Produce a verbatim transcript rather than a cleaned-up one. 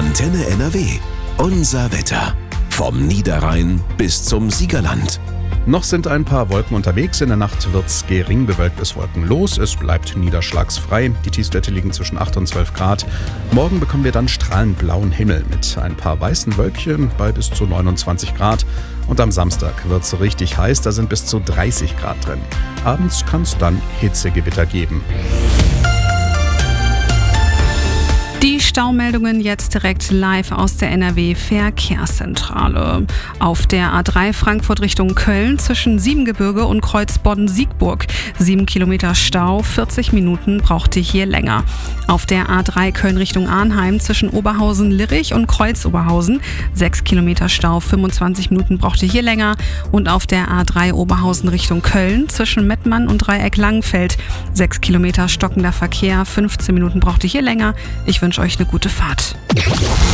Antenne N R W. Unser Wetter. Vom Niederrhein bis zum Siegerland. Noch sind ein paar Wolken unterwegs. In der Nacht wird's gering bewölkt bis wolkenlos. Es bleibt niederschlagsfrei. Die Tiefstwerte liegen zwischen acht und zwölf Grad. Morgen bekommen wir dann strahlend blauen Himmel mit ein paar weißen Wölkchen bei bis zu neunundzwanzig Grad. Und am Samstag wird's richtig heiß. Da sind bis zu dreißig Grad drin. Abends kann es dann Hitzegewitter geben. Die Staumeldungen jetzt direkt live aus der N R W-Verkehrszentrale. Auf der A drei Frankfurt Richtung Köln zwischen Siebengebirge und Kreuzbodden-Siegburg. Sieben Kilometer Stau, vierzig Minuten brauchte hier länger. Auf der A drei Köln Richtung Arnheim zwischen Oberhausen-Lirich und Kreuz-Oberhausen. Sechs Kilometer Stau, fünfundzwanzig Minuten brauchte hier länger. Und auf der A drei Oberhausen Richtung Köln zwischen Mettmann und Dreieck-Langenfeld. Sechs Kilometer stockender Verkehr, fünfzehn Minuten brauchte hier länger. Ich wünsche euch eine gute Fahrt.